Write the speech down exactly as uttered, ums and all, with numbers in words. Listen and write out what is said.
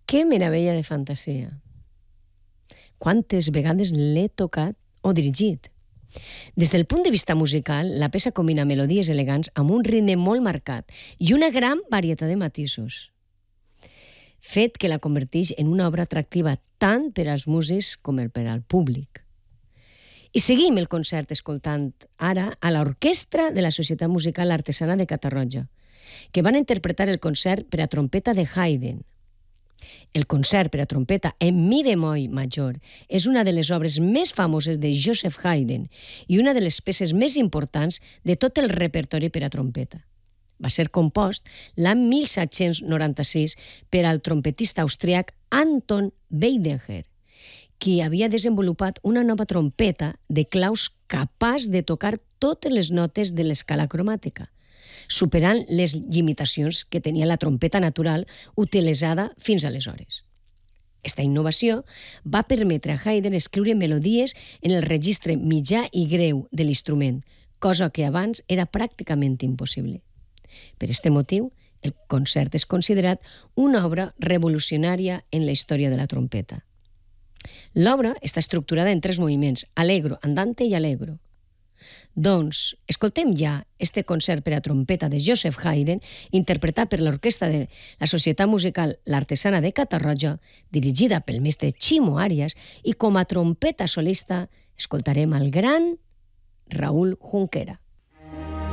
Que meravella de fantasia! Quantes vegades l'he tocat o dirigit. Des del punt de vista musical, la peça combina melodies elegants amb un ritme molt marcat i una gran varietat de matisos, fet que la converteix en una obra atractiva tant per als músics com per al públic. I seguim el concert escoltant ara a l'orquestra de la Societat Musical Artesana de Catarroja, que van interpretar el concert per a trompeta de Haydn. El concert per a trompeta en mi bemoll major és una de les obres més famoses de Joseph Haydn i una de les peces més importants de tot el repertori per a trompeta. Va ser compost l'any mil set-cents noranta-sis per al trompetista austríac Anton Weidenherr, qui havia desenvolupat una nova trompeta de claus capaç de tocar totes les notes de l'escala cromàtica, superant les limitacions que tenia la trompeta natural utilitzada fins aleshores. Esta innovació va permetre a Haydn escriure melodies en el registre mitjà i greu de l'instrument, cosa que abans era pràcticament impossible. Per aquest motiu, el concert és considerat una obra revolucionària en la història de la trompeta. L'obra està estructurada en tres moviments, allegro, andante i allegro. Doncs escoltem ja este concert per a trompeta de Joseph Haydn, interpretat per l'orquestra de la Societat Musical L'Artesana de Catarroja, dirigida pel mestre Chimo Arias, i com a trompeta solista escoltarem el gran Raúl Junquera.